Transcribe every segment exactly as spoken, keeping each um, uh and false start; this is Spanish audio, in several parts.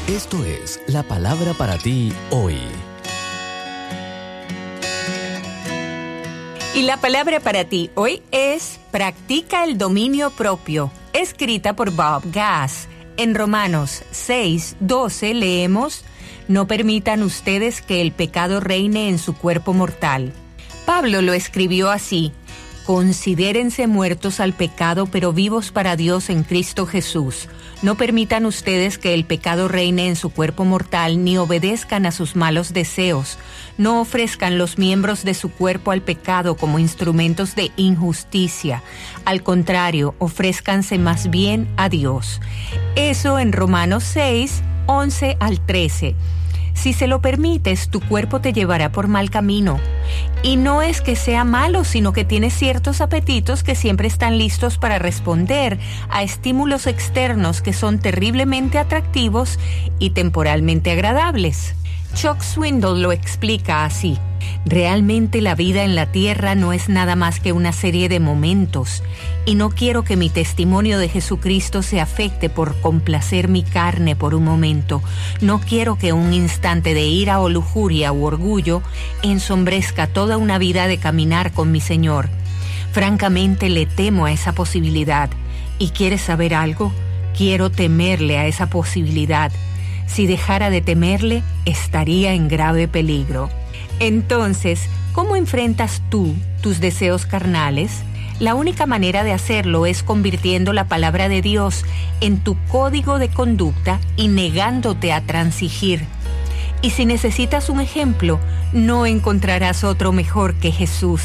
Esto es la palabra para ti hoy. Y la palabra para ti hoy es Practica el dominio propio, escrita por Bob Gass. En Romanos seis doce leemos: No permitan ustedes que el pecado reine en su cuerpo mortal. Pablo lo escribió así: Considérense muertos al pecado, pero vivos para Dios en Cristo Jesús. No permitan ustedes que el pecado reine en su cuerpo mortal, ni obedezcan a sus malos deseos. No ofrezcan los miembros de su cuerpo al pecado como instrumentos de injusticia. Al contrario, ofrézcanse más bien a Dios. Eso en Romanos seis, once al trece. Si se lo permites, tu cuerpo te llevará por mal camino. Y no es que sea malo, sino que tiene ciertos apetitos que siempre están listos para responder a estímulos externos que son terriblemente atractivos y temporalmente agradables. Chuck Swindoll lo explica así: realmente la vida en la tierra no es nada más que una serie de momentos, y no quiero que mi testimonio de Jesucristo se afecte por complacer mi carne por un momento. No quiero que un instante de ira o lujuria u orgullo ensombrezca toda una vida de caminar con mi Señor. Francamente le temo a esa posibilidad. ¿Y quieres saber algo? Quiero temerle a esa posibilidad. Si dejara de temerle, estaría en grave peligro. Entonces, ¿cómo enfrentas tú tus deseos carnales? La única manera de hacerlo es convirtiendo la palabra de Dios en tu código de conducta y negándote a transigir. Y si necesitas un ejemplo, no encontrarás otro mejor que Jesús.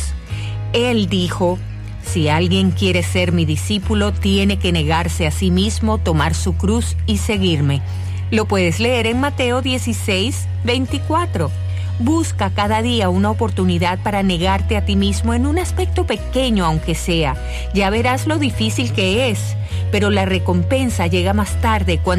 Él dijo: si alguien quiere ser mi discípulo, tiene que negarse a sí mismo, tomar su cruz y seguirme. Lo puedes leer en Mateo dieciséis, veinticuatro. Busca cada día una oportunidad para negarte a ti mismo en un aspecto pequeño aunque sea. Ya verás lo difícil que es, pero la recompensa llega más tarde cuando